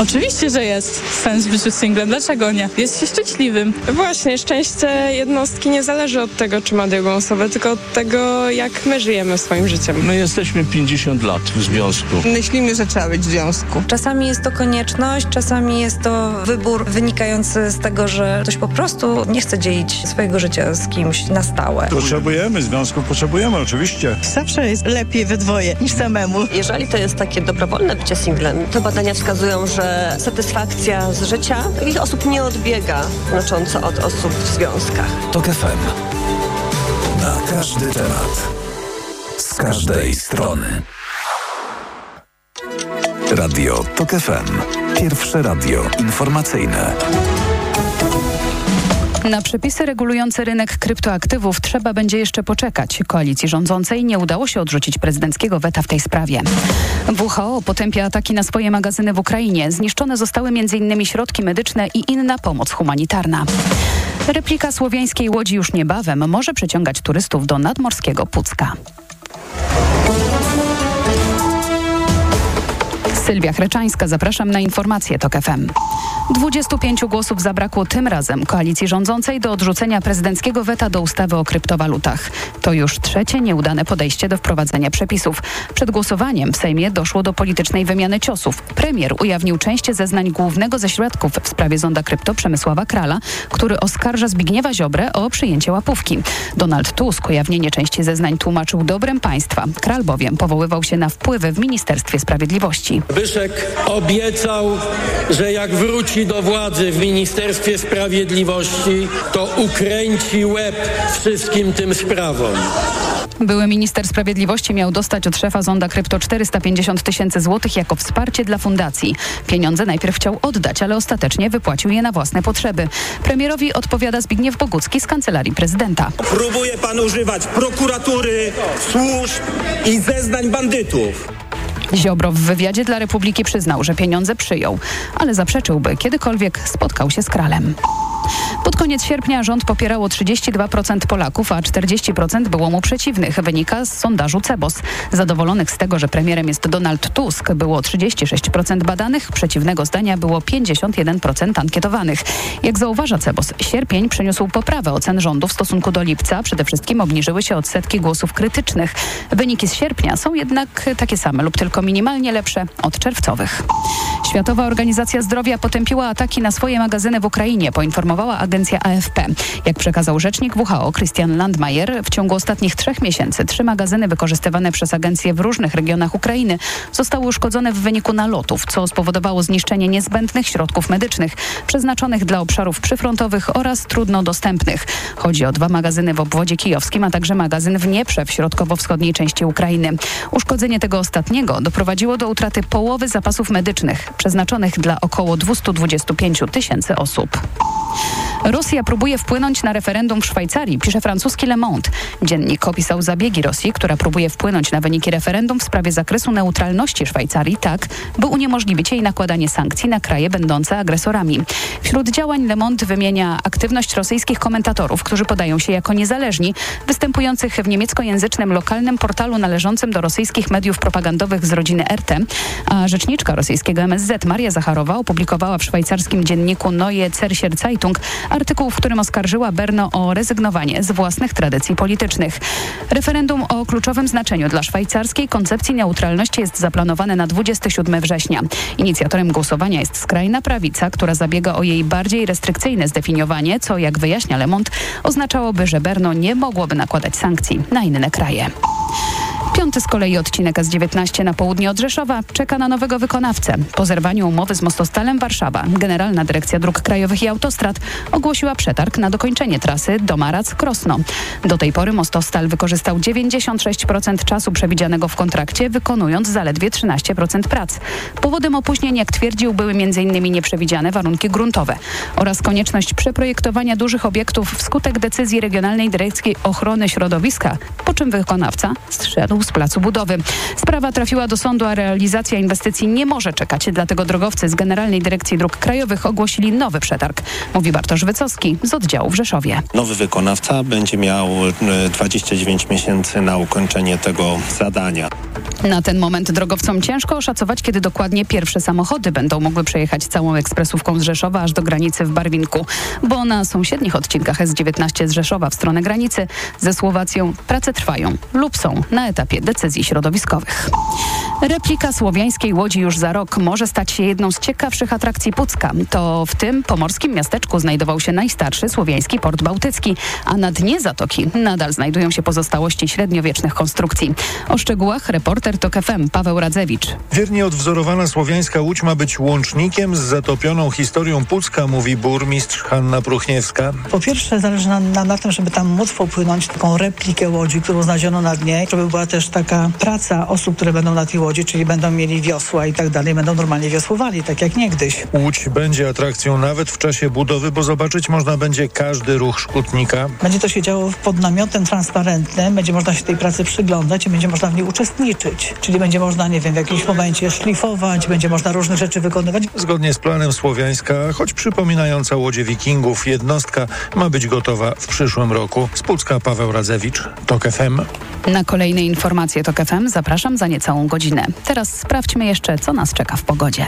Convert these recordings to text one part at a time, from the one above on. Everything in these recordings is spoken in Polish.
Oczywiście, że jest sens w życiu singlem. Dlaczego nie? Jest się szczęśliwym. Właśnie, szczęście jednostki nie zależy od tego, czy ma drugą osobę, tylko od tego, jak my żyjemy swoim życiem. My jesteśmy 50 lat w związku. Myślimy, że trzeba być w związku. Czasami jest to konieczność, czasami jest to wybór wynikający z tego, że ktoś po prostu nie chce dzielić swojego życia z kimś na stałe. Potrzebujemy związków, potrzebujemy oczywiście. Zawsze jest lepiej we dwoje niż samemu. Jeżeli to jest takie dobrowolne bycie singlem, to badania wskazują, że satysfakcja z życia takich osób nie odbiega znacząco od osób w związkach. TOK FM. Na każdy temat. Z każdej strony. Radio TOK FM. Pierwsze radio informacyjne. Na przepisy regulujące rynek kryptoaktywów trzeba będzie jeszcze poczekać. Koalicji rządzącej nie udało się odrzucić prezydenckiego weta w tej sprawie. WHO potępia ataki na swoje magazyny w Ukrainie. Zniszczone zostały m.in. środki medyczne i inna pomoc humanitarna. Replika słowiańskiej łodzi już niebawem może przyciągać turystów do nadmorskiego Pucka. Sylwia Chreczańska, zapraszam na informacje TOK FM. 25 głosów zabrakło tym razem koalicji rządzącej do odrzucenia prezydenckiego weta do ustawy o kryptowalutach. To już trzecie nieudane podejście do wprowadzenia przepisów. Przed głosowaniem w Sejmie doszło do politycznej wymiany ciosów. Premier ujawnił część zeznań głównego ze świadków w sprawie zonda krypto Przemysława Krala, który oskarża Zbigniewa Ziobrę o przyjęcie łapówki. Donald Tusk ujawnienie części zeznań tłumaczył dobrem państwa. Kral bowiem powoływał się na wpływy w Ministerstwie Sprawiedliwości. Zbyszek obiecał, że jak wróci do władzy w Ministerstwie Sprawiedliwości, to ukręci łeb wszystkim tym sprawom. Były minister sprawiedliwości miał dostać od szefa zonda krypto 450 000 złotych jako wsparcie dla fundacji. Pieniądze najpierw chciał oddać, ale ostatecznie wypłacił je na własne potrzeby. Premierowi odpowiada Zbigniew Bogucki z Kancelarii Prezydenta. Próbuje pan używać prokuratury, służb i zeznań bandytów. Ziobro w wywiadzie dla Republiki przyznał, że pieniądze przyjął, ale zaprzeczył, by kiedykolwiek spotkał się z Kralem. Pod koniec sierpnia rząd popierało 32% Polaków, a 40% było mu przeciwnych. Wynika z sondażu CEBOS. Zadowolonych z tego, że premierem jest Donald Tusk, było 36% badanych, przeciwnego zdania było 51% ankietowanych. Jak zauważa CEBOS, sierpień przyniósł poprawę ocen rządu w stosunku do lipca. Przede wszystkim obniżyły się odsetki głosów krytycznych. Wyniki z sierpnia są jednak takie same lub tylko minimalnie lepsze od czerwcowych. Światowa Organizacja Zdrowia potępiła ataki na swoje magazyny w Ukrainie, poinformowała agencja AFP. Jak przekazał rzecznik WHO Christian Landmajer, w ciągu ostatnich 3 miesięcy 3 magazyny wykorzystywane przez agencję w różnych regionach Ukrainy zostały uszkodzone w wyniku nalotów, co spowodowało zniszczenie niezbędnych środków medycznych przeznaczonych dla obszarów przyfrontowych oraz trudno dostępnych. Chodzi o 2 magazyny w obwodzie kijowskim, a także magazyn w Dnieprze w środkowo-wschodniej części Ukrainy. Uszkodzenie tego ostatniego doprowadziło do utraty połowy zapasów medycznych przeznaczonych dla około 225 000 osób. Rosja próbuje wpłynąć na referendum w Szwajcarii, pisze francuski Le Monde. Dziennik opisał zabiegi Rosji, która próbuje wpłynąć na wyniki referendum w sprawie zakresu neutralności Szwajcarii tak, by uniemożliwić jej nakładanie sankcji na kraje będące agresorami. Wśród działań Le Monde wymienia aktywność rosyjskich komentatorów, którzy podają się jako niezależni, występujących w niemieckojęzycznym lokalnym portalu należącym do rosyjskich mediów propagandowych z rodziny RT, a rzeczniczka rosyjskiego MSZ Maria Zacharowa opublikowała w szwajcarskim dzienniku Neue Zürcher Zeitung artykuł, w którym oskarżyła Brno o rezygnowanie z własnych tradycji politycznych. Referendum o kluczowym znaczeniu dla szwajcarskiej koncepcji neutralności jest zaplanowane na 27 września. Inicjatorem głosowania jest skrajna prawica, która zabiega o jej bardziej restrykcyjne zdefiniowanie, co, jak wyjaśnia Le Monde, oznaczałoby, że Brno nie mogłoby nakładać sankcji na inne kraje. 5. z kolei odcinek S19 na południe od Rzeszowa czeka na nowego wykonawcę. Po zerwaniu umowy z Mostostalem Warszawa Generalna Dyrekcja Dróg Krajowych i Autostrad ogłosiła przetarg na dokończenie trasy Domarac-Krosno. Do tej pory Mostostal wykorzystał 96% czasu przewidzianego w kontrakcie, wykonując zaledwie 13% prac. Powodem opóźnień, jak twierdził, były m.in. nieprzewidziane warunki gruntowe oraz konieczność przeprojektowania dużych obiektów wskutek decyzji Regionalnej Dyrekcji Ochrony Środowiska, po czym wykonawca zszedł z placu budowy. Sprawa trafiła do sądu, a realizacja inwestycji nie może czekać. Dlatego drogowcy z Generalnej Dyrekcji Dróg Krajowych ogłosili nowy przetarg. Mówi Bartosz Wycocki z oddziału w Rzeszowie. Nowy wykonawca będzie miał 29 miesięcy na ukończenie tego zadania. Na ten moment drogowcom ciężko oszacować, kiedy dokładnie pierwsze samochody będą mogły przejechać całą ekspresówką z Rzeszowa aż do granicy w Barwinku, bo na sąsiednich odcinkach S19 z Rzeszowa w stronę granicy ze Słowacją prace trwają lub są na etapie decyzji środowiskowych. Replika słowiańskiej Łodzi już za rok może stać się jedną z ciekawszych atrakcji Pucka. To w tym pomorskim miasteczku znajdował się najstarszy słowiański port bałtycki, a na dnie zatoki nadal znajdują się pozostałości średniowiecznych konstrukcji. O szczegółach reporter TOK FM Paweł Radzewicz. Wiernie odwzorowana słowiańska łódź ma być łącznikiem z zatopioną historią Pucka, mówi burmistrz Hanna Pruchniewska. Po pierwsze zależy nam na tym, żeby tam móc popłynąć taką replikę łodzi, którą znaleziono na dnie, żeby była też taka praca osób, które będą na tej łodzi, czyli będą mieli wiosła i tak dalej, będą normalnie wiosłowali, tak jak niegdyś. Łódź będzie atrakcją nawet w czasie budowy, bo zobaczyć można będzie każdy ruch szkutnika. Będzie to się działo pod namiotem transparentnym, będzie można się tej pracy przyglądać i będzie można w niej uczestniczyć. Czyli będzie można, nie wiem, w jakimś momencie szlifować, będzie można różne rzeczy wykonywać. Zgodnie z planem słowiańska, choć przypominająca łodzie wikingów, jednostka ma być gotowa w przyszłym roku. Z Pucka Paweł Radzewicz, TOK FM. Na kolejne informacje TOK FM zapraszam za niecałą godzinę. Teraz sprawdźmy jeszcze, co nas czeka w pogodzie.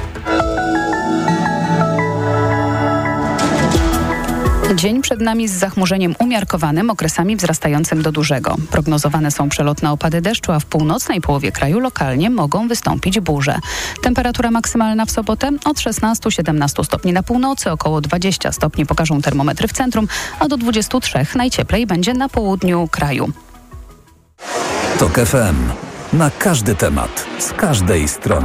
Dzień przed nami z zachmurzeniem umiarkowanym, okresami wzrastającym do dużego. Prognozowane są przelotne opady deszczu, a w północnej połowie kraju lokalnie mogą wystąpić burze. Temperatura maksymalna w sobotę od 16-17 stopni na północy, około 20 stopni pokażą termometry w centrum, a do 23 najcieplej będzie na południu kraju. TOK FM. Na każdy temat, z każdej strony.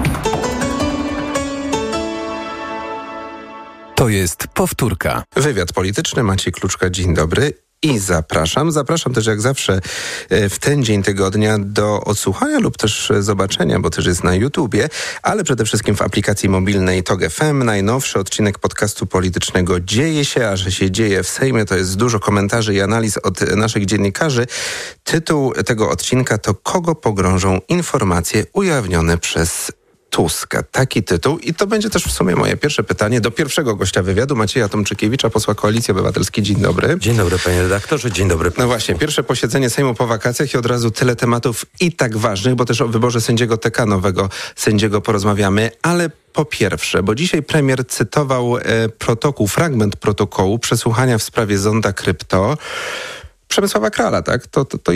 To jest powtórka. Wywiad polityczny, Maciej Kluczka, dzień dobry. I zapraszam też jak zawsze w ten dzień tygodnia do odsłuchania lub też zobaczenia, bo też jest na YouTubie, ale przede wszystkim w aplikacji mobilnej TOK FM. Najnowszy odcinek podcastu politycznego Dzieje się, a że się dzieje w Sejmie, to jest dużo komentarzy i analiz od naszych dziennikarzy. Tytuł tego odcinka to Kogo pogrążą informacje ujawnione przez Tuska. Taki tytuł i to będzie też w sumie moje pierwsze pytanie do pierwszego gościa wywiadu, Macieja Tomczykiewicza, posła Koalicji Obywatelskiej. Dzień dobry. Dzień dobry, panie redaktorze, dzień dobry. No właśnie, pierwsze posiedzenie Sejmu po wakacjach i od razu tyle tematów i tak ważnych, bo też o wyborze sędziego TK, nowego sędziego porozmawiamy, ale po pierwsze, bo dzisiaj premier cytował fragment protokołu przesłuchania w sprawie Zonda Krypto Przemysława Krala, tak?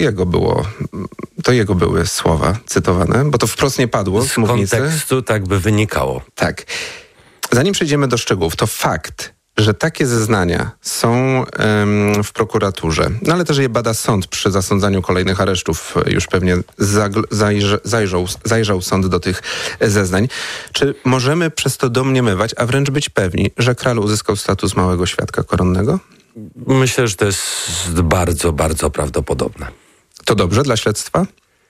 To jego były słowa cytowane, bo to wprost nie padło z mównicy. Kontekstu tak by wynikało. Tak. Zanim przejdziemy do szczegółów, to fakt, że takie zeznania są w prokuraturze, no ale też je bada sąd przy zasądzaniu kolejnych aresztów, już pewnie zajrzał sąd do tych zeznań. Czy możemy przez to domniemywać, a wręcz być pewni, że Kral uzyskał status małego świadka koronnego? Myślę, że to jest bardzo, bardzo prawdopodobne. To dobrze dla śledztwa?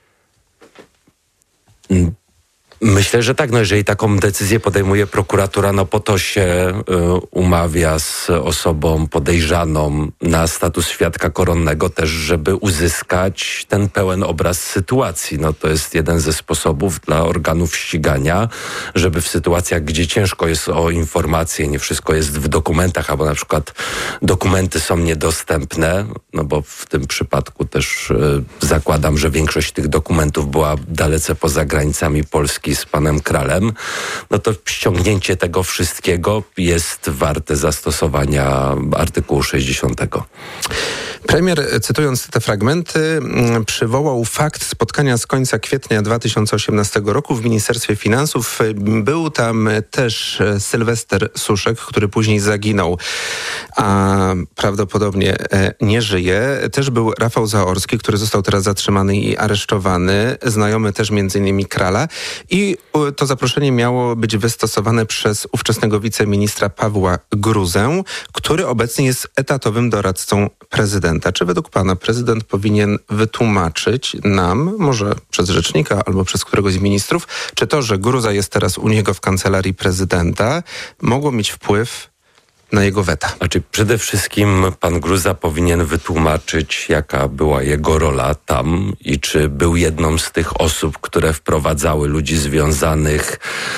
Myślę, że tak. No jeżeli taką decyzję podejmuje prokuratura, no po to się umawia z osobą podejrzaną na status świadka koronnego też, żeby uzyskać ten pełen obraz sytuacji. No to jest jeden ze sposobów dla organów ścigania, żeby w sytuacjach, gdzie ciężko jest o informacje, nie wszystko jest w dokumentach, albo na przykład dokumenty są niedostępne, no bo w tym przypadku też zakładam, że większość tych dokumentów była dalece poza granicami Polski z panem Kralem, no to ściągnięcie tego wszystkiego jest warte zastosowania artykułu 60. Premier, cytując te fragmenty, przywołał fakt spotkania z końca kwietnia 2018 roku w Ministerstwie Finansów. Był tam też Sylwester Suszek, który później zaginął, a prawdopodobnie nie żyje. Też był Rafał Zaorski, który został teraz zatrzymany i aresztowany, znajomy też m.in. Krala. I to zaproszenie miało być wystosowane przez ówczesnego wiceministra Pawła Gruzę, który obecnie jest etatowym doradcą prezydenta. Czy według pana prezydent powinien wytłumaczyć nam, może przez rzecznika albo przez któregoś z ministrów, czy to, że Gruza jest teraz u niego w kancelarii prezydenta, mogło mieć wpływ na jego weta. Znaczy, przede wszystkim pan Gruza powinien wytłumaczyć, jaka była jego rola tam i czy był jedną z tych osób, które wprowadzały ludzi związanych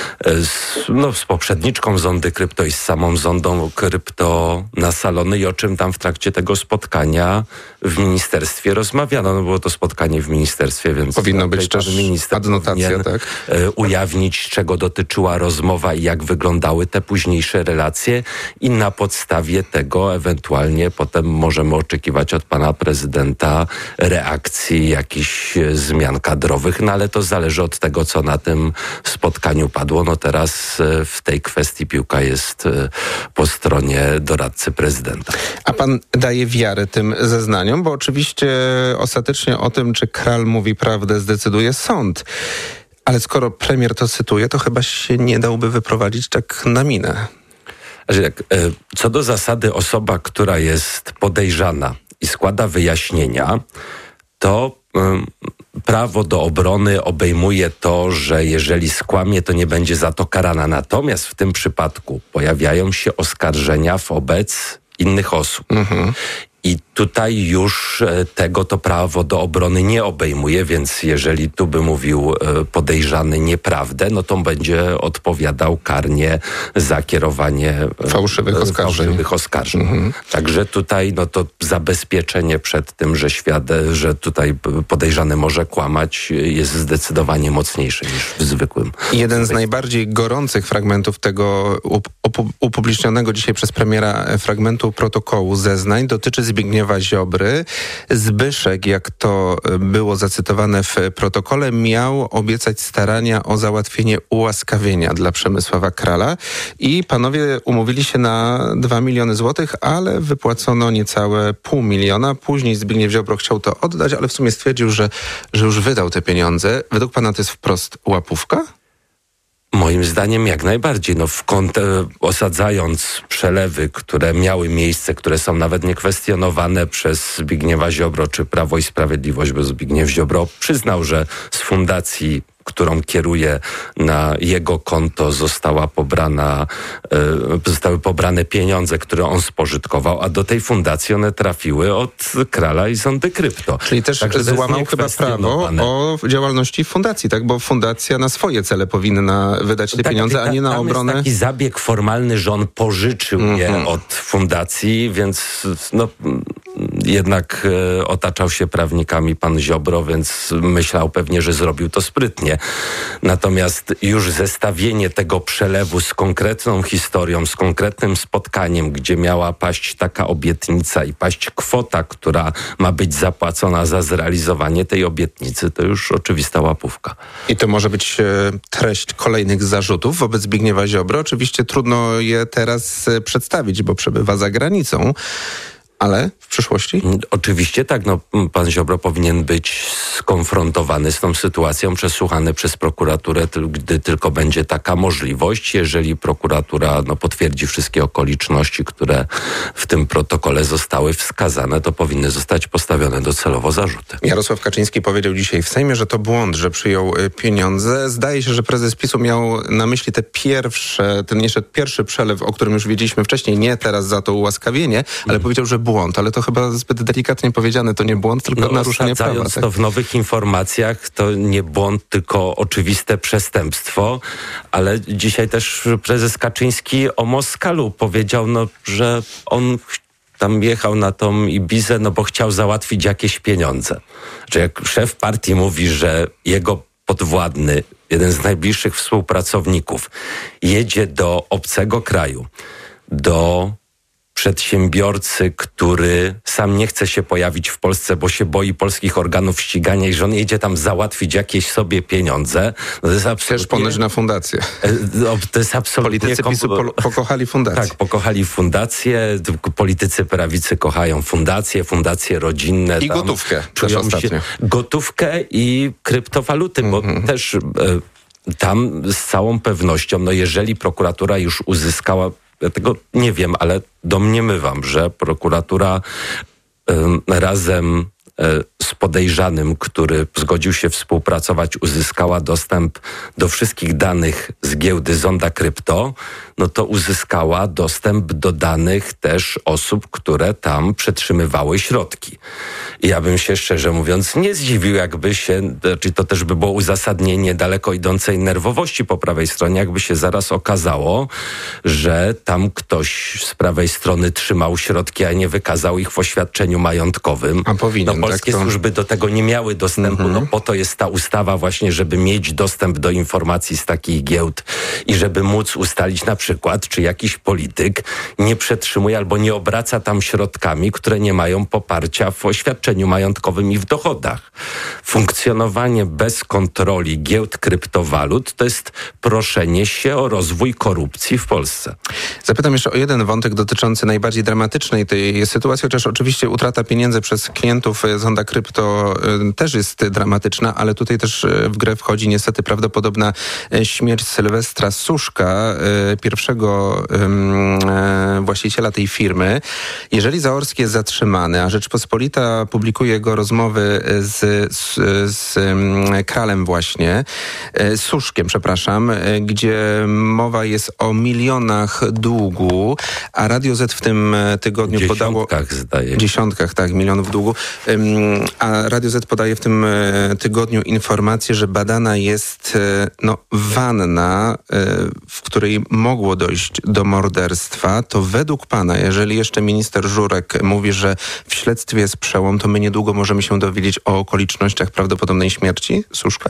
z poprzedniczką Zondy Krypto i z samą Zondą Krypto na salony i o czym tam w trakcie tego spotkania w ministerstwie rozmawiano. No było to spotkanie w ministerstwie, więc powinno być też adnotacja, tak? Ujawnić, czego dotyczyła rozmowa i jak wyglądały te późniejsze relacje i na podstawie tego ewentualnie potem możemy oczekiwać od pana prezydenta reakcji, jakichś zmian kadrowych, no ale to zależy od tego, co na tym spotkaniu padło. No teraz w tej kwestii piłka jest po stronie doradcy prezydenta. A pan daje wiarę tym zeznaniom, bo oczywiście ostatecznie o tym, czy Kral mówi prawdę, zdecyduje sąd. Ale skoro premier to cytuje, to chyba się nie dałby wyprowadzić tak na minę. Co do zasady osoba, która jest podejrzana i składa wyjaśnienia, to prawo do obrony obejmuje to, że jeżeli skłamie, to nie będzie za to karana. Natomiast w tym przypadku pojawiają się oskarżenia wobec innych osób. I tutaj już tego to prawo do obrony nie obejmuje, więc jeżeli tu by mówił podejrzany nieprawdę, no to będzie odpowiadał karnie za kierowanie fałszywych oskarżeń. Także tutaj no to zabezpieczenie przed tym, że tutaj podejrzany może kłamać, jest zdecydowanie mocniejsze niż w zwykłym. Jeden z najbardziej gorących fragmentów tego upublicznionego dzisiaj przez premiera fragmentu protokołu zeznań dotyczy Zbigniewa Ziobry. Zbyszek, jak to było zacytowane w protokole, miał obiecać starania o załatwienie ułaskawienia dla Przemysława Krala i panowie umówili się na 2 miliony złotych, ale wypłacono niecałe 500 000. Później Zbigniew Ziobro chciał to oddać, ale w sumie stwierdził, że już wydał te pieniądze. Według pana to jest wprost łapówka? Moim zdaniem jak najbardziej. Osadzając przelewy, które miały miejsce, które są nawet niekwestionowane przez Zbigniewa Ziobro czy Prawo i Sprawiedliwość, bo Zbigniew Ziobro przyznał, że z fundacji, którą kieruje, na jego konto zostały pobrane pieniądze, które on spożytkował, a do tej fundacji one trafiły od Krala i Zondy Krypto. Czyli też złamał chyba prawo o działalności fundacji, tak? Bo fundacja na swoje cele powinna wydać te pieniądze, a nie na obronę. Jest taki zabieg formalny, że on pożyczył je od fundacji, więc jednak otaczał się prawnikami pan Ziobro, więc myślał pewnie, że zrobił to sprytnie. Natomiast już zestawienie tego przelewu z konkretną historią, z konkretnym spotkaniem, gdzie miała paść taka obietnica i paść kwota, która ma być zapłacona za zrealizowanie tej obietnicy, to już oczywista łapówka. I to może być treść kolejnych zarzutów wobec Zbigniewa Ziobro. Oczywiście trudno je teraz przedstawić, bo przebywa za granicą. Ale w przyszłości? Oczywiście tak. Pan Ziobro powinien być skonfrontowany z tą sytuacją, przesłuchany przez prokuraturę, gdy tylko będzie taka możliwość. Jeżeli prokuratura potwierdzi wszystkie okoliczności, które w tym protokole zostały wskazane, to powinny zostać postawione docelowo zarzuty. Jarosław Kaczyński powiedział dzisiaj w Sejmie, że to błąd, że przyjął pieniądze. Zdaje się, że prezes PiS-u miał na myśli ten jeszcze pierwszy przelew, o którym już wiedzieliśmy wcześniej, nie teraz za to ułaskawienie, ale powiedział, że błąd, ale to chyba zbyt delikatnie powiedziane, to nie błąd, tylko naruszenie prawa. Tak? To w nowych informacjach to nie błąd, tylko oczywiste przestępstwo, ale dzisiaj też prezes Kaczyński o Moskalu powiedział, że on tam jechał na tą Ibizę, bo chciał załatwić jakieś pieniądze. Że jak szef partii mówi, że jego podwładny, jeden z najbliższych współpracowników, jedzie do obcego kraju, do przedsiębiorcy, który sam nie chce się pojawić w Polsce, bo się boi polskich organów ścigania i że on jedzie tam załatwić jakieś sobie pieniądze. To jest absolutnie... Też ponoć na fundację. To jest absolutnie... Politycy PiS-u pokochali fundację. Tak, pokochali fundację. Politycy prawicy kochają fundacje rodzinne. I gotówkę też ostatnio. Gotówkę i kryptowaluty, bo też tam z całą pewnością, jeżeli prokuratura już uzyskała, ja tego nie wiem, ale domniemywam, że prokuratura razem z podejrzanym, który zgodził się współpracować, uzyskała dostęp do wszystkich danych z giełdy Zonda Krypto, no to uzyskała dostęp do danych też osób, które tam przetrzymywały środki. I ja bym się szczerze mówiąc nie zdziwił, jakby się, czyli to też by było uzasadnienie daleko idącej nerwowości po prawej stronie, jakby się zaraz okazało, że tam ktoś z prawej strony trzymał środki, a nie wykazał ich w oświadczeniu majątkowym. A powinien, polskie tak to... służby do tego nie miały dostępu, no po to jest ta ustawa właśnie, żeby mieć dostęp do informacji z takich giełd i żeby móc ustalić na przykład, czy jakiś polityk nie przetrzymuje albo nie obraca tam środkami, które nie mają poparcia w oświadczeniu majątkowym i w dochodach. Funkcjonowanie bez kontroli giełd kryptowalut to jest proszenie się o rozwój korupcji w Polsce. Zapytam jeszcze o jeden wątek dotyczący najbardziej dramatycznej tej sytuacji, chociaż oczywiście utrata pieniędzy przez klientów Zonda Krypto też jest dramatyczna, ale tutaj też w grę wchodzi niestety prawdopodobna śmierć Sylwestra Suszka, pierwszego właściciela tej firmy. Jeżeli Zaorski jest zatrzymany, a Rzeczpospolita publikuje jego rozmowy z Kralem właśnie, Suszkiem, przepraszam, gdzie mowa jest o milionach długu, a Radio Z w tym tygodniu podało... Dziesiątkach, tak, milionów długu. A Radio Z podaje w tym tygodniu informację, że badana jest wanna, w której mogło dojść do morderstwa. To według pana, jeżeli jeszcze minister Żurek mówi, że w śledztwie jest przełom, to my niedługo możemy się dowiedzieć o okolicznościach prawdopodobnej śmierci Suszka?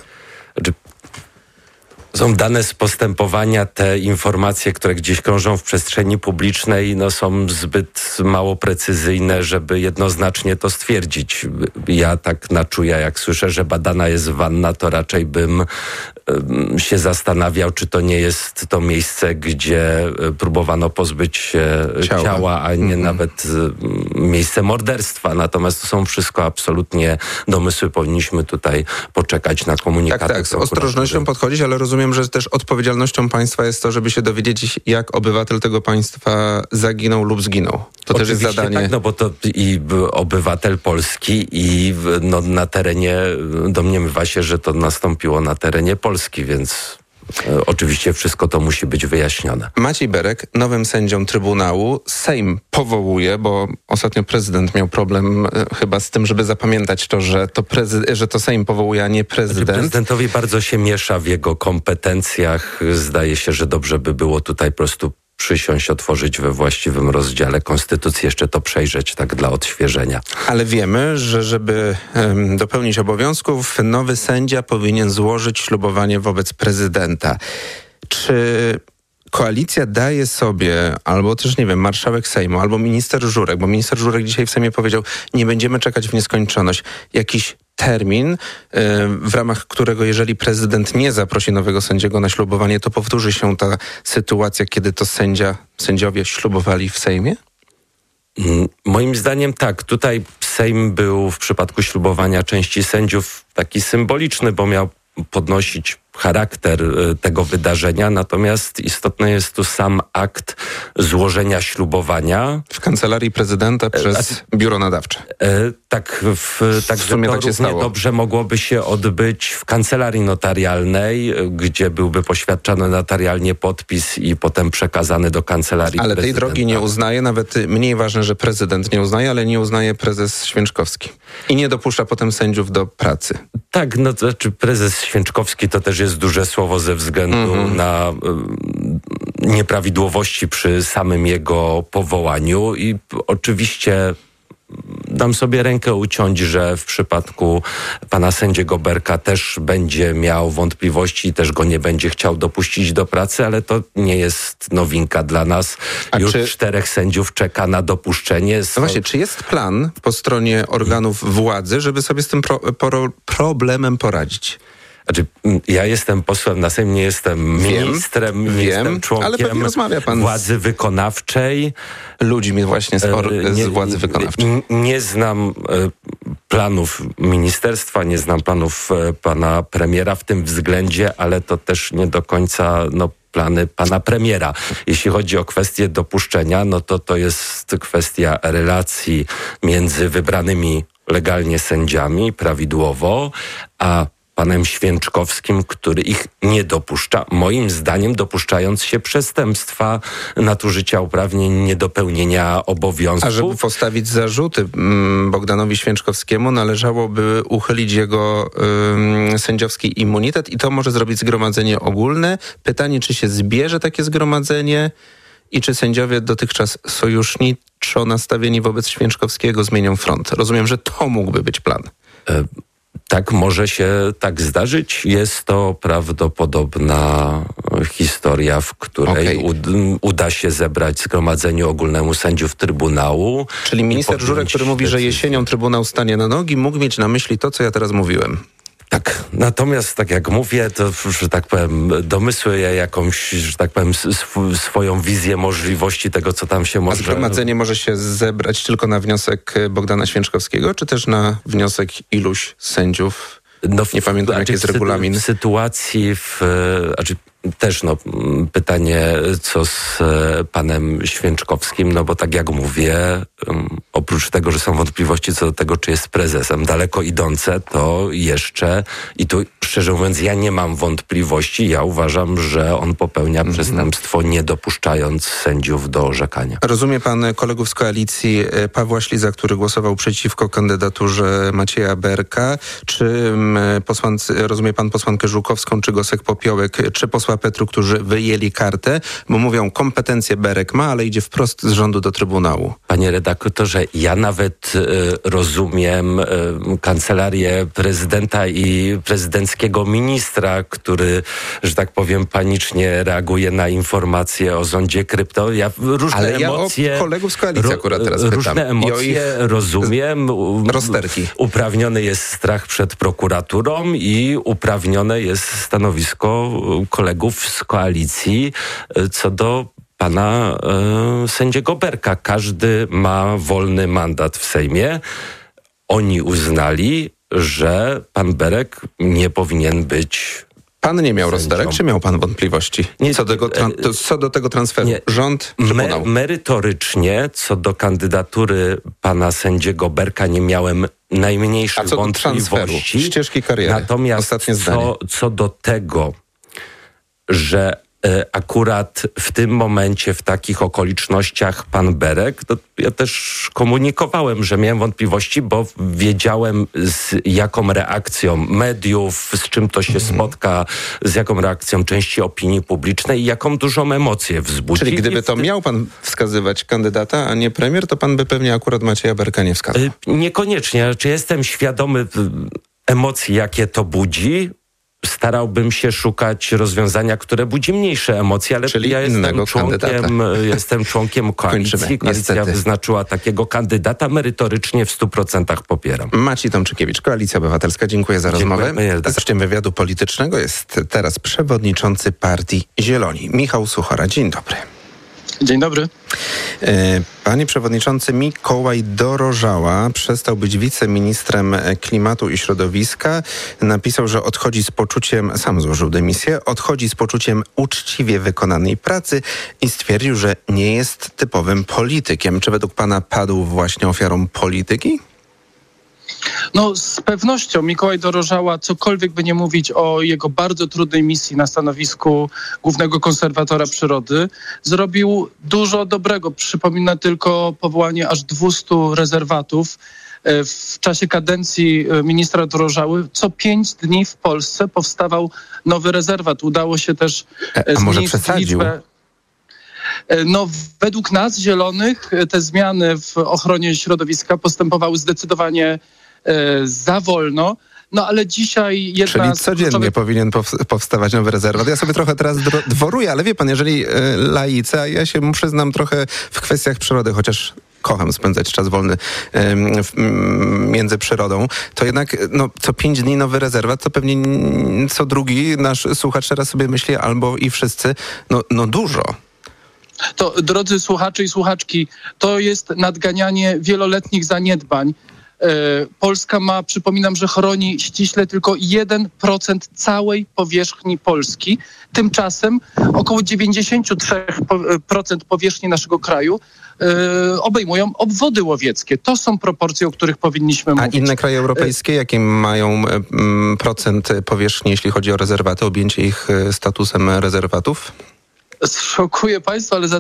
Są dane z postępowania, te informacje, które gdzieś krążą w przestrzeni publicznej, są zbyt mało precyzyjne, żeby jednoznacznie to stwierdzić. Ja tak na czuja, jak słyszę, że badana jest wanna, to raczej bym się zastanawiał, czy to nie jest to miejsce, gdzie próbowano pozbyć się ciała, a nie nawet miejsce morderstwa. Natomiast to są wszystko absolutnie domysły. Powinniśmy tutaj poczekać na komunikaty. Tak, z ostrożnością podchodzić, ale rozumiem, że też odpowiedzialnością państwa jest to, żeby się dowiedzieć, jak obywatel tego państwa zaginął lub zginął. To też jest zadanie. Tak, bo to i obywatel Polski i na terenie, domniemywa się, że to nastąpiło na terenie Polski, więc oczywiście wszystko to musi być wyjaśnione. Maciej Berek, nowym sędzią Trybunału, Sejm powołuje, bo ostatnio prezydent miał problem chyba z tym, żeby zapamiętać to, że to Sejm powołuje, a nie prezydent. Prezydentowi bardzo się miesza w jego kompetencjach. Zdaje się, że dobrze by było tutaj po prostu przysiąść, otworzyć we właściwym rozdziale Konstytucji, jeszcze to przejrzeć tak dla odświeżenia. Ale wiemy, że żeby dopełnić obowiązków, nowy sędzia powinien złożyć ślubowanie wobec prezydenta. Czy koalicja daje sobie, albo też, nie wiem, marszałek Sejmu, albo minister Żurek, bo minister Żurek dzisiaj w Sejmie powiedział, nie będziemy czekać w nieskończoność, jakiś termin, w ramach którego jeżeli prezydent nie zaprosi nowego sędziego na ślubowanie, to powtórzy się ta sytuacja, kiedy to sędziowie ślubowali w Sejmie? Moim zdaniem tak. Tutaj Sejm był w przypadku ślubowania części sędziów taki symboliczny, bo miał podnosić charakter tego wydarzenia, natomiast istotny jest tu sam akt złożenia ślubowania. W kancelarii prezydenta przez biuro nadawcze. Także to równie dobrze mogłoby się odbyć w kancelarii notarialnej, gdzie byłby poświadczany notarialnie podpis i potem przekazany do kancelarii prezydenta. Tej drogi nie uznaje, nawet mniej ważne, że prezydent nie uznaje, ale nie uznaje prezes Święczkowski. I nie dopuszcza potem sędziów do pracy. Tak, prezes Święczkowski to też jest duże słowo ze względu na nieprawidłowości przy samym jego powołaniu i oczywiście dam sobie rękę uciąć, że w przypadku pana sędziego Berka też będzie miał wątpliwości i też go nie będzie chciał dopuścić do pracy, ale to nie jest nowinka dla nas. Już 4 sędziów czeka na dopuszczenie. No właśnie, czy jest plan po stronie organów władzy, żeby sobie z tym problemem poradzić? Ja jestem posłem na Sejm, nie jestem ministrem, nie jestem członkiem władzy wykonawczej. Ludźmi właśnie z władzy wykonawczej. Nie znam planów ministerstwa, nie znam planów pana premiera w tym względzie, ale to też nie do końca plany pana premiera. Jeśli chodzi o kwestię dopuszczenia, to jest kwestia relacji między wybranymi legalnie sędziami, prawidłowo, a panem Święczkowskim, który ich nie dopuszcza, moim zdaniem dopuszczając się przestępstwa, nadużycia uprawnień, niedopełnienia obowiązków. A żeby postawić zarzuty Bogdanowi Święczkowskiemu, należałoby uchylić jego sędziowski immunitet i to może zrobić zgromadzenie ogólne. Pytanie, czy się zbierze takie zgromadzenie i czy sędziowie dotychczas sojuszniczo nastawieni wobec Święczkowskiego zmienią front. Rozumiem, że to mógłby być plan. Tak, może się tak zdarzyć. Jest to prawdopodobna historia, w której uda się zebrać zgromadzeniu ogólnemu sędziów Trybunału. Czyli minister Żurek, który mówi, że jesienią Trybunał stanie na nogi, mógł mieć na myśli to, co ja teraz mówiłem. Tak, natomiast tak jak mówię, to, że tak powiem, domysły ja jakąś, że tak powiem, swoją wizję możliwości tego, co tam się może... A zgromadzenie może się zebrać tylko na wniosek Bogdana Święczkowskiego, czy też na wniosek iluś sędziów? Nie pamiętam, jaki jest regulamin. W sytuacji, też pytanie, co z panem Święczkowskim, bo tak jak mówię, oprócz tego, że są wątpliwości co do tego, czy jest prezesem daleko idące, to jeszcze, i tu szczerze mówiąc, ja nie mam wątpliwości, ja uważam, że on popełnia przestępstwo, nie dopuszczając sędziów do orzekania. Rozumie pan kolegów z koalicji Pawła Śliza, który głosował przeciwko kandydaturze Macieja Berka, czy rozumie pan posłankę Żukowską, czy Gosek-Popiołek, czy posła Petru, którzy wyjęli kartę, bo mówią, kompetencje Berek ma, ale idzie wprost z rządu do Trybunału. Panie redaktorze, ja nawet rozumiem kancelarię prezydenta i prezydenckiego ministra, który, że tak powiem, panicznie reaguje na informacje o zondzie krypto. Ja różne emocje... o kolegów z koalicji akurat teraz pytam. Różne emocje rozumiem. Rozterki. Uprawniony jest strach przed prokuraturą i uprawnione jest stanowisko kolegów z koalicji co do pana sędziego Berka. Każdy ma wolny mandat w Sejmie. Oni uznali, że pan Berek nie powinien być... Pan nie miał rozterek, czy miał pan wątpliwości co do tego transferu? Rząd, Trybunał. Merytorycznie co do kandydatury pana sędziego Berka nie miałem najmniejszych wątpliwości. Ścieżki kariery. Natomiast co do tego, że akurat w tym momencie, w takich okolicznościach pan Berek, to ja też komunikowałem, że miałem wątpliwości, bo wiedziałem z jaką reakcją mediów, z czym to się spotka, z jaką reakcją części opinii publicznej i jaką dużą emocję wzbudzi. Czyli gdyby to miał pan wskazywać kandydata, a nie premier, to pan by pewnie akurat Macieja Berka nie wskazał. Niekoniecznie. Czy jestem świadomy emocji, jakie to budzi? Starałbym się szukać rozwiązania, które budzi mniejsze emocje, ale czyli ja jestem członkiem koalicji. Koalicja wyznaczyła takiego kandydata, merytorycznie w 100% popieram. Maciej Tomczykiewicz, Koalicja Obywatelska, dziękuję za rozmowę. Gościem wywiadu politycznego jest teraz przewodniczący partii Zieloni, Michał Suchora. Dzień dobry. Dzień dobry. Panie przewodniczący, Mikołaj Dorożała przestał być wiceministrem klimatu i środowiska. Napisał, że odchodzi z poczuciem, sam złożył dymisję, odchodzi z poczuciem uczciwie wykonanej pracy i stwierdził, że nie jest typowym politykiem. Czy według pana padł właśnie ofiarą polityki? No z pewnością Mikołaj Dorożała, cokolwiek by nie mówić o jego bardzo trudnej misji na stanowisku głównego konserwatora przyrody, zrobił dużo dobrego. Przypomnę tylko powołanie aż 200 rezerwatów. W czasie kadencji ministra Dorożały co 5 dni w Polsce powstawał nowy rezerwat. Udało się też zmniejszyć liczbę... No, według nas, Zielonych, te zmiany w ochronie środowiska postępowały zdecydowanie za wolno. No ale dzisiaj Czyli codziennie powinien powstawać nowy rezerwat. Ja sobie trochę teraz dworuję, ale wie pan, jeżeli laicy, a ja się przyznam trochę w kwestiach przyrody, chociaż kocham spędzać czas wolny między przyrodą, to jednak co 5 dni nowy rezerwat, to pewnie co drugi nasz słuchacz teraz sobie myśli, albo i wszyscy, dużo. To, drodzy słuchacze i słuchaczki, to jest nadganianie wieloletnich zaniedbań. Polska ma, przypominam, że chroni ściśle tylko 1% całej powierzchni Polski. Tymczasem około 93% powierzchni naszego kraju obejmują obwody łowieckie. To są proporcje, o których powinniśmy mówić. A inne kraje europejskie, jakie mają procent powierzchni, jeśli chodzi o rezerwaty, objęcie ich statusem rezerwatów? Szokuje państwa, ale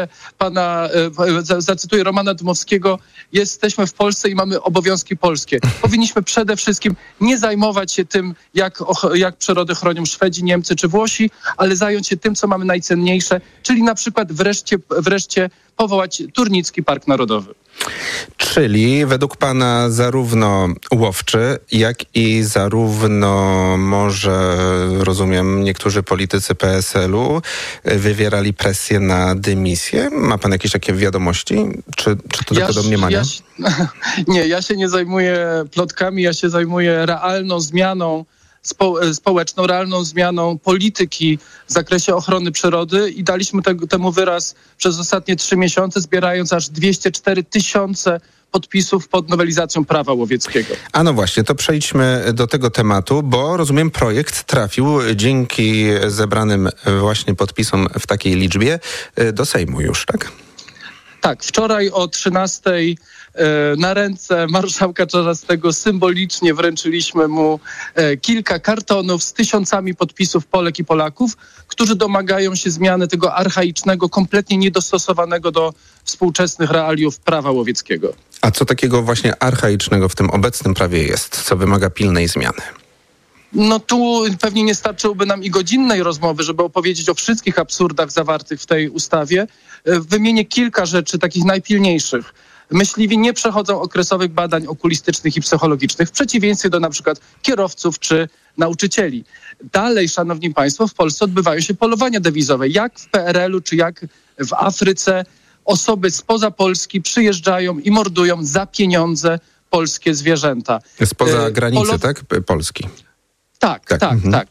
zacytuję Romana Dmowskiego. Jesteśmy w Polsce i mamy obowiązki polskie. Powinniśmy przede wszystkim nie zajmować się tym, jak przyrodę chronią Szwedzi, Niemcy czy Włosi, ale zająć się tym, co mamy najcenniejsze, czyli na przykład wreszcie powołać Turnicki Park Narodowy. Czyli według pana zarówno łowczy, jak i zarówno może, rozumiem, niektórzy politycy PSL-u wywierali presję na dymisję. Ma pan jakieś takie wiadomości? Czy to tylko domniemania? Nie, ja się nie zajmuję plotkami, ja się zajmuję realną zmianą społeczną, realną zmianą polityki w zakresie ochrony przyrody i daliśmy temu wyraz przez ostatnie 3 miesiące, zbierając aż 204 000 podpisów pod nowelizacją prawa łowieckiego. A no właśnie, to przejdźmy do tego tematu, bo rozumiem, projekt trafił dzięki zebranym właśnie podpisom w takiej liczbie do Sejmu już, tak? Tak, wczoraj o 13:00 na ręce marszałka Czarzastego symbolicznie wręczyliśmy mu kilka kartonów z 1000 podpisów Polek i Polaków, którzy domagają się zmiany tego archaicznego, kompletnie niedostosowanego do współczesnych realiów prawa łowieckiego. A co takiego właśnie archaicznego w tym obecnym prawie jest, co wymaga pilnej zmiany? No tu pewnie nie starczyłoby nam i godzinnej rozmowy, żeby opowiedzieć o wszystkich absurdach zawartych w tej ustawie. Wymienię kilka rzeczy takich najpilniejszych. Myśliwi nie przechodzą okresowych badań okulistycznych i psychologicznych, w przeciwieństwie do na przykład kierowców czy nauczycieli. Dalej, szanowni państwo, w Polsce odbywają się polowania dewizowe. Jak w PRL-u czy jak w Afryce osoby spoza Polski przyjeżdżają i mordują za pieniądze polskie zwierzęta. Spoza granicy, tak? Polski. Tak.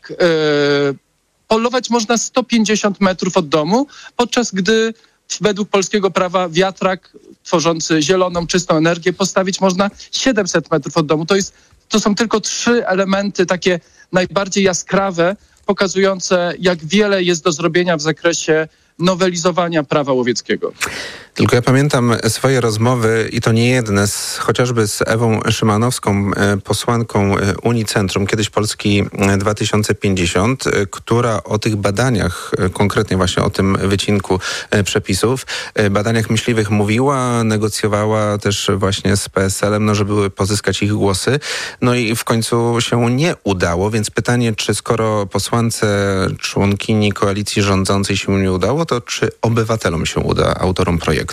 Polować można 150 metrów od domu, podczas gdy według polskiego prawa wiatrak tworzący zieloną, czystą energię postawić można 700 metrów od domu. To są tylko 3 elementy takie najbardziej jaskrawe, pokazujące, jak wiele jest do zrobienia w zakresie nowelizowania prawa łowieckiego. Tylko ja pamiętam swoje rozmowy i to nie jedne, chociażby z Ewą Szymanowską, posłanką Unii Centrum, kiedyś Polski 2050, która o tych badaniach, konkretnie właśnie o tym wycinku przepisów, badaniach myśliwych mówiła, negocjowała też właśnie z PSL-em, żeby pozyskać ich głosy. No i w końcu się nie udało, więc pytanie, czy skoro posłance członkini koalicji rządzącej się nie udało, to czy obywatelom się uda, autorom projektu?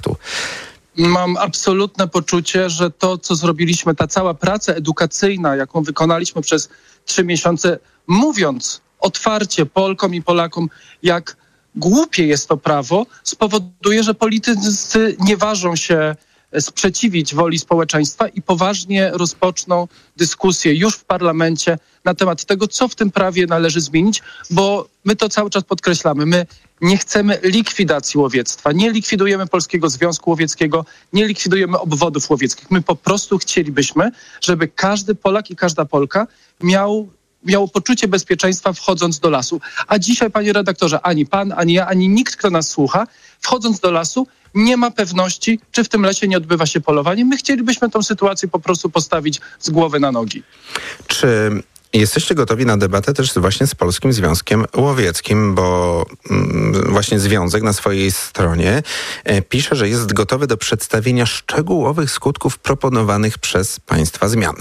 Mam absolutne poczucie, że to, co zrobiliśmy, ta cała praca edukacyjna, jaką wykonaliśmy przez 3 miesiące, mówiąc otwarcie Polkom i Polakom, jak głupie jest to prawo, spowoduje, że politycy nie ważą się sprzeciwić woli społeczeństwa i poważnie rozpoczną dyskusję już w parlamencie na temat tego, co w tym prawie należy zmienić, bo my to cały czas podkreślamy. My nie chcemy likwidacji łowiectwa, nie likwidujemy Polskiego Związku Łowieckiego, nie likwidujemy obwodów łowieckich. My po prostu chcielibyśmy, żeby każdy Polak i każda Polka miało poczucie bezpieczeństwa wchodząc do lasu. A dzisiaj, panie redaktorze, ani pan, ani ja, ani nikt, kto nas słucha, wchodząc do lasu, nie ma pewności, czy w tym lesie nie odbywa się polowanie. My chcielibyśmy tę sytuację po prostu postawić z głowy na nogi. Czy jesteście gotowi na debatę też właśnie z Polskim Związkiem Łowieckim, bo właśnie związek na swojej stronie pisze, że jest gotowy do przedstawienia szczegółowych skutków proponowanych przez państwa zmian.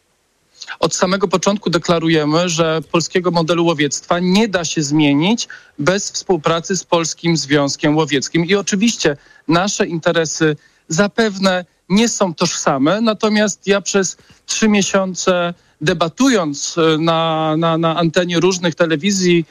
Od samego początku deklarujemy, że polskiego modelu łowiectwa nie da się zmienić bez współpracy z Polskim Związkiem Łowieckim. I oczywiście nasze interesy zapewne nie są tożsame, natomiast ja przez 3 miesiące debatując na antenie różnych telewizji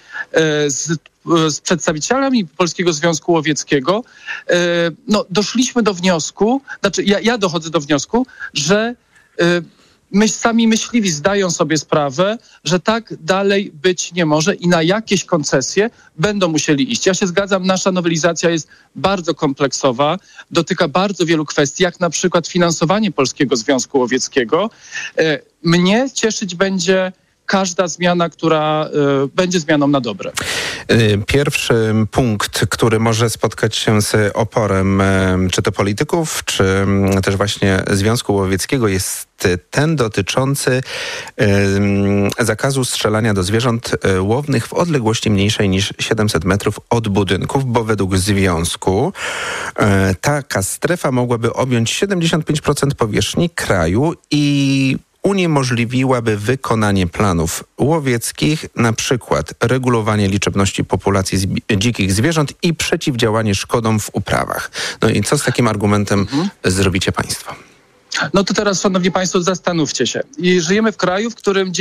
z przedstawicielami Polskiego Związku Łowieckiego, doszliśmy do wniosku, ja dochodzę do wniosku, że sami myśliwi zdają sobie sprawę, że tak dalej być nie może i na jakieś koncesje będą musieli iść. Ja się zgadzam, nasza nowelizacja jest bardzo kompleksowa, dotyka bardzo wielu kwestii, jak na przykład finansowanie Polskiego Związku Łowieckiego. Mnie cieszyć będzie każda zmiana, która będzie zmianą na dobre. Pierwszy punkt, który może spotkać się z oporem czy to polityków, czy też właśnie Związku Łowieckiego, jest ten dotyczący zakazu strzelania do zwierząt łownych w odległości mniejszej niż 700 metrów od budynków, bo według związku taka strefa mogłaby objąć 75% powierzchni kraju i uniemożliwiłaby wykonanie planów łowieckich, na przykład regulowanie liczebności populacji dzikich zwierząt i przeciwdziałanie szkodom w uprawach. No i co z takim argumentem zrobicie państwo? No to teraz, szanowni państwo, zastanówcie się. I żyjemy w kraju, w którym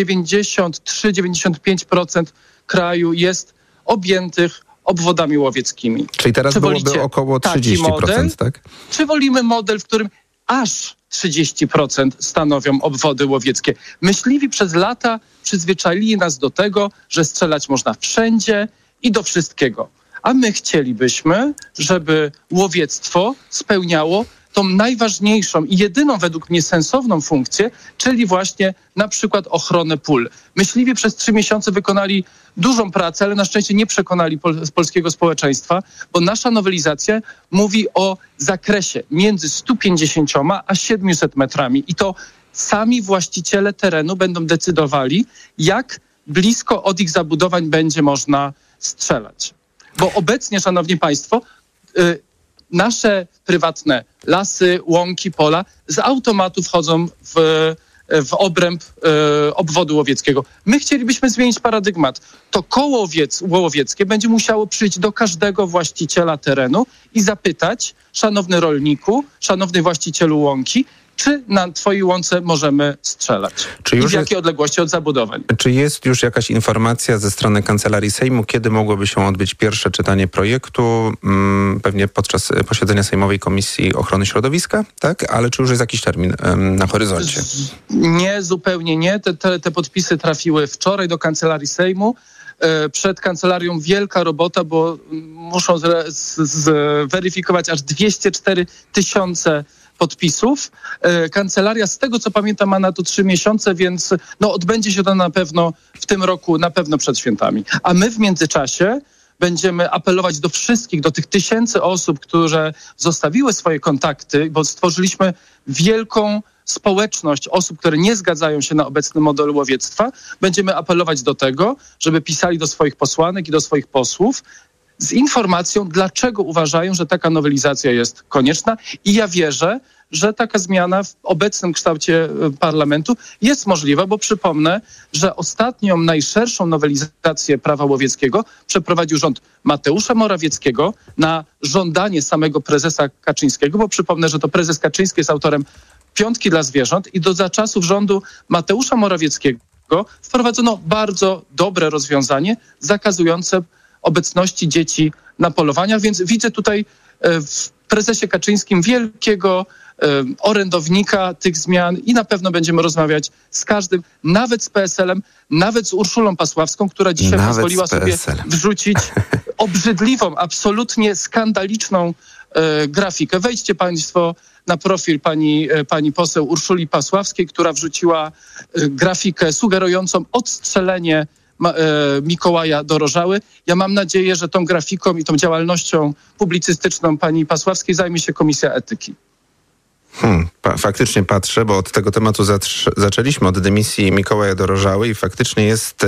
93-95% kraju jest objętych obwodami łowieckimi. Czyli teraz byłoby około 30%, tak? Czy wolimy model, w którym aż 30% stanowią obwody łowieckie? Myśliwi przez lata przyzwyczaili nas do tego, że strzelać można wszędzie i do wszystkiego. A my chcielibyśmy, żeby łowiectwo spełniało tą najważniejszą i jedyną według mnie sensowną funkcję, czyli właśnie na przykład ochronę pól. Myśliwi przez 3 miesiące wykonali dużą pracę, ale na szczęście nie przekonali polskiego społeczeństwa, bo nasza nowelizacja mówi o zakresie między 150 a 700 metrami i to sami właściciele terenu będą decydowali, jak blisko od ich zabudowań będzie można strzelać. Bo obecnie, szanowni państwo, nasze prywatne lasy, łąki, pola z automatu wchodzą w obręb obwodu łowieckiego. My chcielibyśmy zmienić paradygmat. To koło łowieckie będzie musiało przyjść do każdego właściciela terenu i zapytać, szanowny rolniku, szanowny właścicielu łąki, czy na twojej łące możemy strzelać? I w jakiej odległości od zabudowań? Czy jest już jakaś informacja ze strony Kancelarii Sejmu, kiedy mogłoby się odbyć pierwsze czytanie projektu? Pewnie podczas posiedzenia Sejmowej Komisji Ochrony Środowiska, tak? Ale czy już jest jakiś termin na horyzoncie? Nie, zupełnie nie. Te podpisy trafiły wczoraj do Kancelarii Sejmu. Przed kancelarią wielka robota, bo muszą zweryfikować aż 204 000 podpisów. Kancelaria, z tego co pamiętam, ma na to 3 miesiące, więc odbędzie się to na pewno w tym roku, na pewno przed świętami. A my w międzyczasie będziemy apelować do wszystkich, do tych tysięcy osób, które zostawiły swoje kontakty, bo stworzyliśmy wielką społeczność osób, które nie zgadzają się na obecny model łowiectwa. Będziemy apelować do tego, żeby pisali do swoich posłanek i do swoich posłów z informacją, dlaczego uważają, że taka nowelizacja jest konieczna. I ja wierzę, że taka zmiana w obecnym kształcie parlamentu jest możliwa, bo przypomnę, że ostatnią, najszerszą nowelizację prawa łowieckiego przeprowadził rząd Mateusza Morawieckiego na żądanie samego prezesa Kaczyńskiego, bo przypomnę, że to prezes Kaczyński jest autorem Piątki dla zwierząt i za czasów rządu Mateusza Morawieckiego wprowadzono bardzo dobre rozwiązanie zakazujące obecności dzieci na polowaniach, więc widzę tutaj w prezesie Kaczyńskim wielkiego orędownika tych zmian i na pewno będziemy rozmawiać z każdym, nawet z PSL-em, nawet z Urszulą Pasławską, która dzisiaj pozwoliła sobie wrzucić obrzydliwą, absolutnie skandaliczną grafikę. Wejdźcie państwo na profil pani poseł Urszuli Pasławskiej, która wrzuciła grafikę sugerującą odstrzelenie Mikołaja Dorożały. Ja mam nadzieję, że tą grafiką i tą działalnością publicystyczną pani Pasławskiej zajmie się Komisja Etyki. Faktycznie patrzę, bo od tego tematu zaczęliśmy, od dymisji Mikołaja Dorożały i faktycznie jest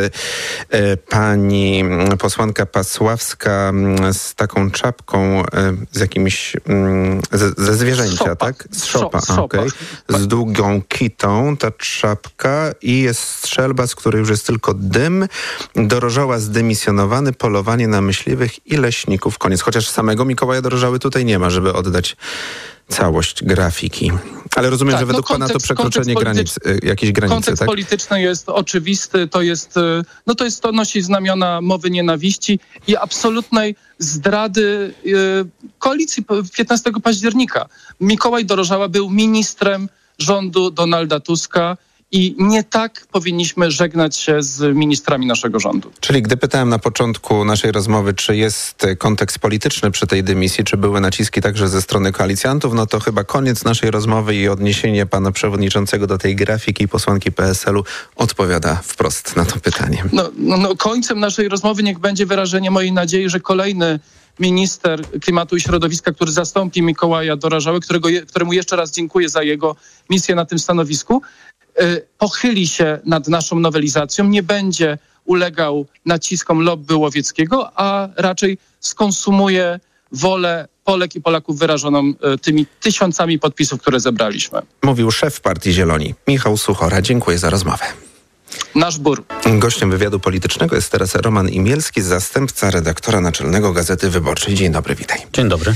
pani posłanka Pasławska z taką czapką, z jakimś, ze zwierzęcia, tak? Z szopa, okej. Z długą kitą ta czapka i jest strzelba, z której już jest tylko dym. Dorożała zdymisjonowany, polowanie na myśliwych i leśników. Koniec. Chociaż samego Mikołaja Dorożały tutaj nie ma, żeby oddać całość grafiki. Ale rozumiem, że według pana to przekroczenie jakiejś granicy, kontekst tak? polityczny jest oczywisty, to nosi znamiona mowy nienawiści i absolutnej zdrady koalicji 15 października. Mikołaj Dorożała był ministrem rządu Donalda Tuska I nie tak powinniśmy żegnać się z ministrami naszego rządu. Czyli gdy pytałem na początku naszej rozmowy, czy jest kontekst polityczny przy tej dymisji, czy były naciski także ze strony koalicjantów, no to chyba koniec naszej rozmowy i odniesienie pana przewodniczącego do tej grafiki posłanki PSL-u odpowiada wprost na to pytanie. Końcem naszej rozmowy niech będzie wyrażenie mojej nadziei, że kolejny minister klimatu i środowiska, który zastąpi Mikołaja Dorażałę, któremu jeszcze raz dziękuję za jego misję na tym stanowisku, pochyli się nad naszą nowelizacją, nie będzie ulegał naciskom lobby łowieckiego, a raczej skonsumuje wolę Polek i Polaków wyrażoną tymi tysiącami podpisów, które zebraliśmy. Mówił szef Partii Zieloni, Michał Suchora. Dziękuję za rozmowę. Nasz bór. Gościem wywiadu politycznego jest teraz Roman Imielski, zastępca redaktora naczelnego Gazety Wyborczej. Dzień dobry, witaj. Dzień dobry.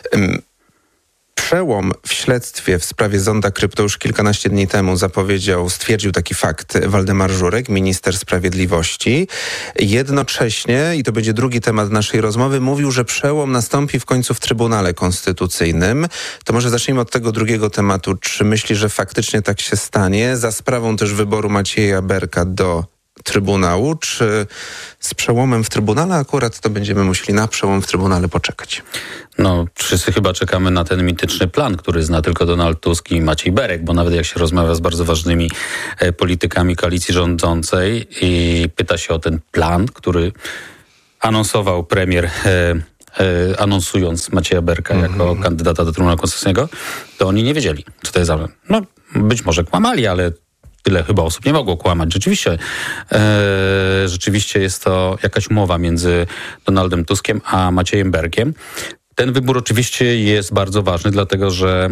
Przełom w śledztwie w sprawie zonda krypto już kilkanaście dni temu stwierdził taki fakt Waldemar Żurek, minister sprawiedliwości. Jednocześnie, i to będzie drugi temat naszej rozmowy, mówił, że przełom nastąpi w końcu w Trybunale Konstytucyjnym. To może zacznijmy od tego drugiego tematu. Czy myśli, że faktycznie tak się stanie? Za sprawą też wyboru Macieja Berka do Trybunału, czy z przełomem w Trybunale akurat to będziemy musieli na przełom w Trybunale poczekać? Wszyscy chyba czekamy na ten mityczny plan, który zna tylko Donald Tusk i Maciej Berek, bo nawet jak się rozmawia z bardzo ważnymi politykami koalicji rządzącej i pyta się o ten plan, który anonsował premier, anonsując Macieja Berka jako kandydata do Trybunału Konstytucyjnego, to oni nie wiedzieli, co to jest za... Być może kłamali, ale tyle chyba osób nie mogło kłamać. Rzeczywiście jest to jakaś umowa między Donaldem Tuskiem a Maciejem Berkiem. Ten wybór oczywiście jest bardzo ważny, dlatego że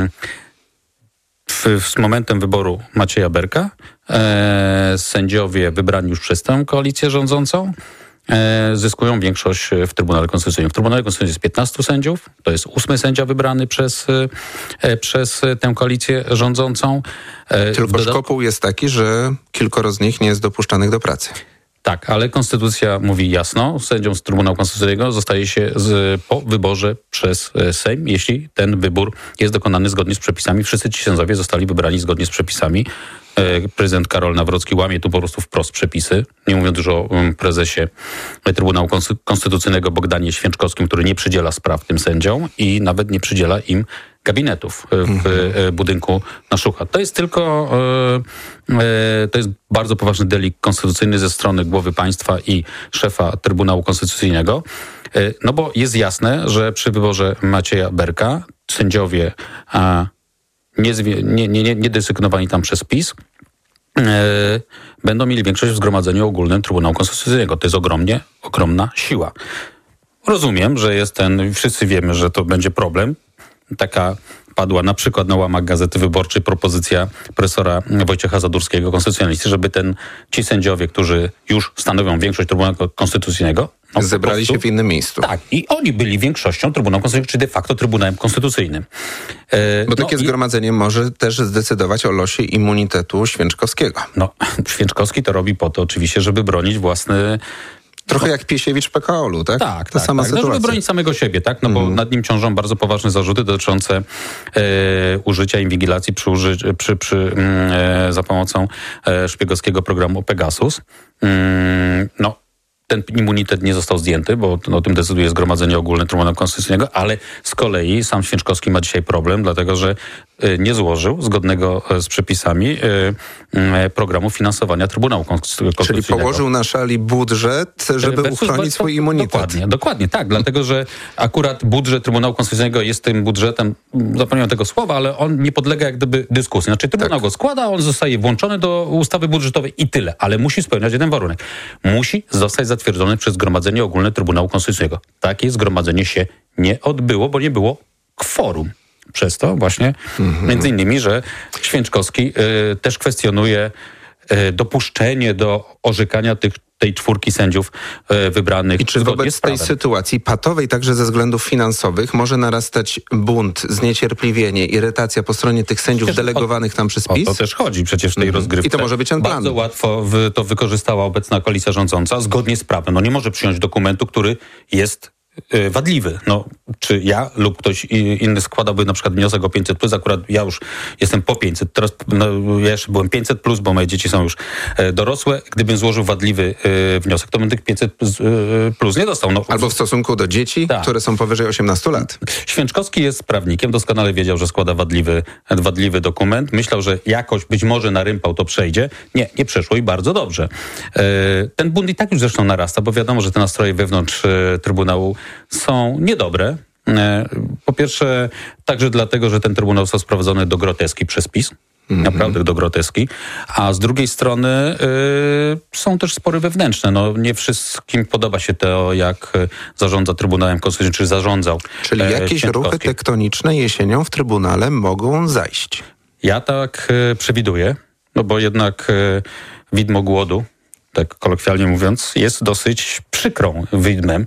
z momentem wyboru Macieja Berka sędziowie wybrani już przez tę koalicję rządzącą zyskują większość w Trybunale Konstytucyjnym. W Trybunale Konstytucyjnym jest 15 sędziów, to jest 8 sędzia wybrany przez tę koalicję rządzącą. Tylko szkopuł jest taki, że kilkoro z nich nie jest dopuszczanych do pracy. Tak, ale konstytucja mówi jasno, sędzią z Trybunału Konstytucyjnego zostaje się po wyborze przez Sejm, jeśli ten wybór jest dokonany zgodnie z przepisami. Wszyscy ci sędziowie zostali wybrani zgodnie z przepisami. Prezydent Karol Nawrocki łamie tu po prostu wprost przepisy, nie mówiąc już o prezesie Trybunału Konstytucyjnego Bogdanie Święczkowskim, który nie przydziela spraw tym sędziom i nawet nie przydziela im gabinetów w budynku na Szuchat. To jest tylko, to jest bardzo poważny delikt konstytucyjny ze strony głowy państwa i szefa Trybunału Konstytucyjnego, bo jest jasne, że przy wyborze Macieja Berka sędziowie nie desygnowani tam przez PiS będą mieli większość w Zgromadzeniu Ogólnym Trybunału Konstytucyjnego. To jest ogromna siła. Rozumiem, że wszyscy wiemy, że to będzie problem. Taka padła na przykład na łamach Gazety Wyborczej propozycja profesora Wojciecha Zadurskiego, konstytucjonalisty, żeby ci sędziowie, którzy już stanowią większość Trybunału Konstytucyjnego, zebrali się w innym miejscu. Tak, i oni byli większością Trybunału Konstytucyjnego, czy de facto Trybunałem Konstytucyjnym. Bo takie zgromadzenie może też zdecydować o losie immunitetu Święczkowskiego. Święczkowski to robi po to oczywiście, żeby bronić własny... Trochę jak Piesiewicz PKO-u, tak? Tak, ta sama sytuacja. Żeby bronić samego siebie, tak? Bo nad nim ciążą bardzo poważne zarzuty dotyczące użycia inwigilacji za pomocą szpiegowskiego programu Pegasus. Ten immunitet nie został zdjęty, bo o tym decyduje Zgromadzenie Ogólne Trybunału Konstytucyjnego, ale z kolei sam Święczkowski ma dzisiaj problem, dlatego że nie złożył zgodnego z przepisami programu finansowania Trybunału Konstytucyjnego. Czyli położył na szali budżet, żeby uchronić swój immunitet. Dokładnie tak, dlatego że akurat budżet Trybunału Konstytucyjnego jest tym budżetem, zapomniałem tego słowa, ale on nie podlega jak gdyby dyskusji. Znaczy Trybunał go składa, on zostaje włączony do ustawy budżetowej i tyle, ale musi spełniać jeden warunek. Musi zostać zatwierdzony przez Zgromadzenie Ogólne Trybunału Konstytucyjnego. Takie zgromadzenie się nie odbyło, bo nie było kworum. Przez to właśnie między innymi, że Święczkowski też kwestionuje dopuszczenie do orzekania tej czwórki sędziów wybranych. I czy wobec tej sytuacji patowej także ze względów finansowych może narastać bunt, zniecierpliwienie, irytacja po stronie tych sędziów delegowanych tam przez PiS? O to też chodzi przecież w tej rozgrywce. I to może być ten plan. Bardzo łatwo to wykorzystała obecna koalicja rządząca zgodnie z prawem. Nie może przyjąć dokumentu, który jest wadliwy. No, czy ja lub ktoś inny składałby na przykład wniosek o 500+, akurat ja już jestem po 500, teraz ja jeszcze byłem 500+, bo moje dzieci są już dorosłe. Gdybym złożył wadliwy wniosek, to bym tych 500+ nie dostał. No, albo w stosunku do dzieci, które są powyżej 18 lat. Święczkowski jest prawnikiem, doskonale wiedział, że składa wadliwy dokument. Myślał, że jakoś być może na rympał to przejdzie. Nie przeszło i bardzo dobrze. Ten bunt i tak już zresztą narasta, bo wiadomo, że te nastroje wewnątrz Trybunału są niedobre. Po pierwsze, także dlatego, że ten Trybunał został sprowadzony do groteski przez PiS. Naprawdę do groteski. A z drugiej strony są też spory wewnętrzne. No, nie wszystkim podoba się to, jak zarządza Trybunałem Konstytucyjnym, czy zarządzał. Czyli jakieś ruchy tektoniczne jesienią w Trybunale mogą zajść. Ja tak przewiduję, no bo jednak widmo głodu, tak kolokwialnie mówiąc, jest dosyć przykrą widmem,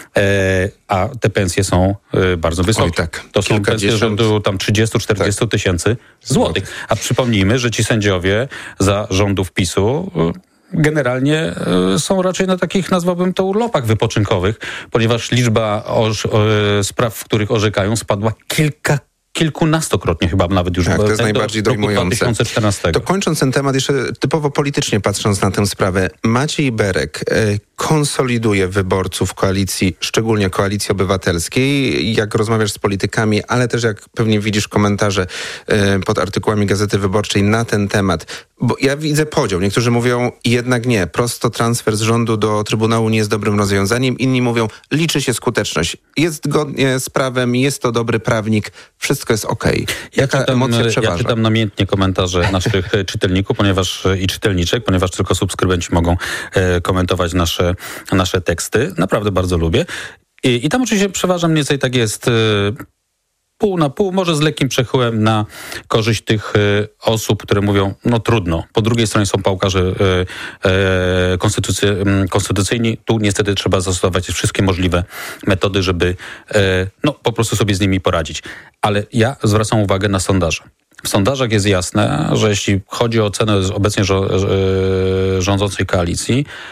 a te pensje są bardzo wysokie. Tak. To są pensje rzędu tam 30-40 tysięcy złotych. A przypomnijmy, że ci sędziowie za rządów PiS-u generalnie są raczej na takich, nazwałbym to, urlopach wypoczynkowych, ponieważ liczba spraw, w których orzekają, spadła kilkunastokrotnie chyba nawet już. Tak, to jest najbardziej dojmujące. 2014. To kończąc ten temat, jeszcze typowo politycznie patrząc na tę sprawę, Maciej Berek konsoliduje wyborców koalicji, szczególnie Koalicji Obywatelskiej. Jak rozmawiasz z politykami, ale też jak pewnie widzisz komentarze pod artykułami Gazety Wyborczej na ten temat, bo ja widzę podział. Niektórzy mówią jednak nie, prosto transfer z rządu do Trybunału nie jest dobrym rozwiązaniem. Inni mówią, liczy się skuteczność. Jest zgodnie z prawem, jest to dobry prawnik, wszystko jest okej. Jaka emocja przeważa? Ja czytam namiętnie komentarze naszych czytelników i czytelniczek, ponieważ tylko subskrybenci mogą komentować nasze teksty. Naprawdę bardzo lubię. I tam oczywiście przeważa mniej więcej tak jest pół na pół, może z lekkim przechyłem na korzyść tych osób, które mówią, no trudno. Po drugiej stronie są pałkarze konstytucyjni. Tu niestety trzeba zastosować wszystkie możliwe metody, żeby po prostu sobie z nimi poradzić. Ale ja zwracam uwagę na sondaże. W sondażach jest jasne, że jeśli chodzi o ocenę obecnie rządzącej koalicji,